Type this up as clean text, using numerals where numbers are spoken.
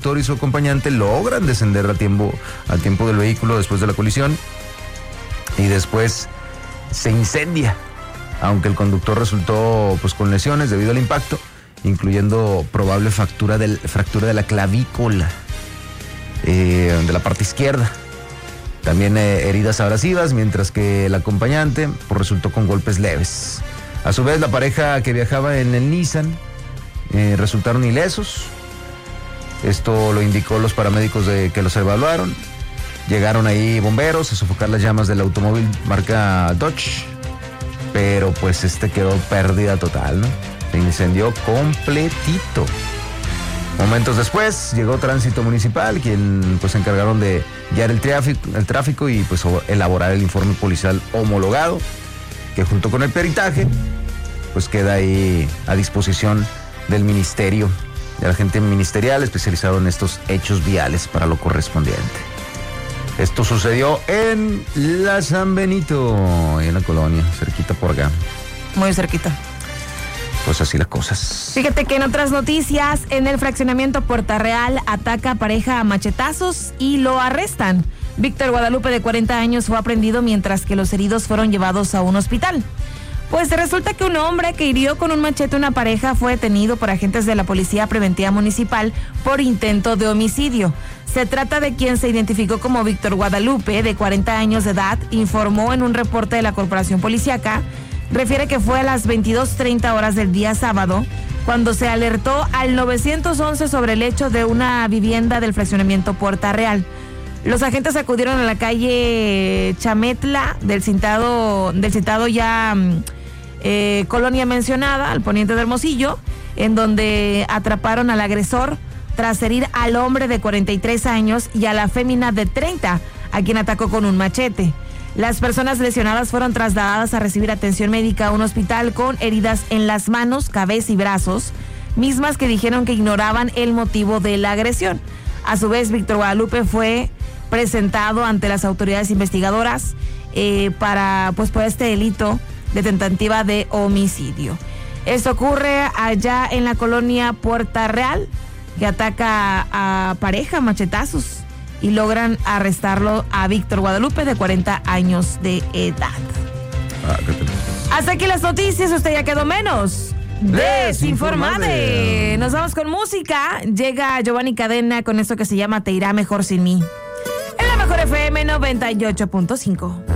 conductor y su acompañante logran descender al tiempo del vehículo después de la colisión y después se incendia, aunque el conductor resultó pues con lesiones debido al impacto, incluyendo probable fractura de la clavícula de la parte izquierda. También heridas abrasivas, mientras que el acompañante pues, resultó con golpes leves. A su vez, la pareja que viajaba en el Nissan resultaron ilesos. Esto lo indicó los paramédicos que los evaluaron. Llegaron ahí bomberos a sofocar las llamas del automóvil marca Dodge, pero pues quedó pérdida total, ¿no? Se incendió completito. Momentos después llegó Tránsito Municipal, quien pues se encargaron de guiar el tráfico y pues elaborar el informe policial homologado, que junto con el peritaje pues queda ahí a disposición del ministerio, del agente ministerial especializado en estos hechos viales para lo correspondiente. Esto sucedió en la San Benito, en la colonia, cerquita por acá. Muy cerquita. Pues así las cosas. Fíjate que en otras noticias, en el fraccionamiento Puerta Real, ataca a pareja a machetazos y lo arrestan. Víctor Guadalupe, de 40 años, fue aprehendido mientras que los heridos fueron llevados a un hospital. Pues resulta que un hombre que hirió con un machete a una pareja fue detenido por agentes de la Policía Preventiva Municipal por intento de homicidio. Se trata de quien se identificó como Víctor Guadalupe, de 40 años de edad, informó en un reporte de la Corporación Policíaca. Refiere que fue a las 22:30 horas del día sábado cuando se alertó al 911 sobre el hecho de una vivienda del fraccionamiento Puerta Real. Los agentes acudieron a la calle Chametla del citado ya colonia mencionada, al poniente de Hermosillo, en donde atraparon al agresor tras herir al hombre de 43 años y a la fémina de 30, a quien atacó con un machete. Las personas lesionadas fueron trasladadas a recibir atención médica a un hospital con heridas en las manos, cabeza y brazos, mismas que dijeron que ignoraban el motivo de la agresión. A su vez, Víctor Guadalupe fue presentado ante las autoridades investigadoras por este delito de tentativa de homicidio. Esto ocurre allá en la colonia Puerta Real, que ataca a pareja machetazos y logran arrestarlo a Víctor Guadalupe, de 40 años de edad. Hasta aquí las noticias, usted ya quedó menos desinformade. Nos vamos con música. Llega Giovanni Cadena con esto que se llama Te irá mejor sin mí. En la Mejor FM 98.5.